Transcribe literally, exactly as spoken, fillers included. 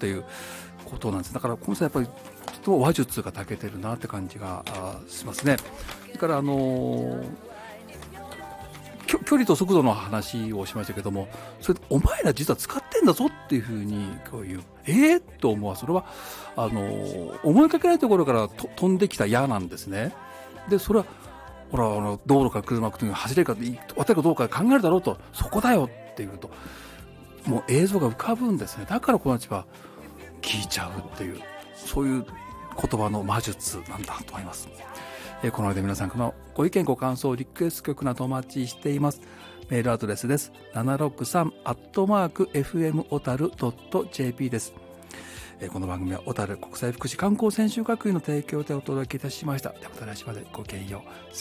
っていうことなんです。だからこの人はやっぱりとても話術が長けてるなって感じがしますね。それからあのー、距離と速度の話をしましたけども、それお前ら実は使ってんだぞっていうふうにこういうえー、と思うわ。それはあのー、思いかけないところからと飛んできた矢なんですね。でそれはほらあの道路から車が来るのに走れるか渡るかどうか考えるだろうと、そこだよっていうともう映像が浮かぶんですね。だからこの人は聞いちゃうっていう、そういう言葉の魔術なんだと思います。えー、この間皆さんからのご意見ご感想リクエスト曲などお待ちしています。メールアドレスです。ななろくさんアットマークエフエムオタルドットジェーピー です。えー、この番組は小樽国際福祉観光専修学院の提供でお届けいたしました。ではまた来週までごきげんよう。